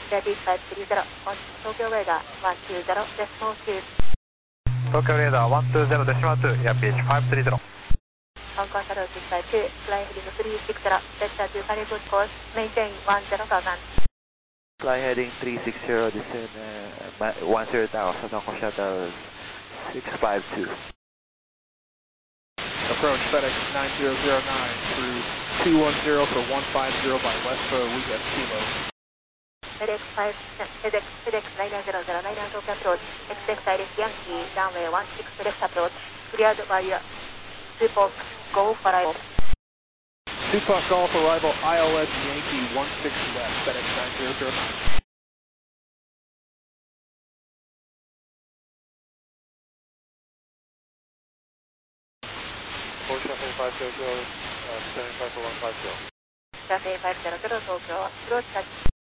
Yatis 530, on Tokyo radar 120, decimal 2. Tokyo radar 120, decimal 2, Yatis 530. Hong Kong Shadow 652, fly heading 360, vector to Hollywood course, maintain 10,000. Fly heading 360, descend 10,000, Hong Kong Shadow 652. Approach FedEx 9009 through 210 for 150 by Westbo, we have Kilo. FedEx 9900, 9 Tokyo approach, expect Iris Yankee, runway 16 left approach, cleared via Super Golf arrival. Super Golf arrival, ILS Yankee 16 left, FedEx 9009. Traffic 500, standing by for 150. Traffic 500, Tokyo, approach touch.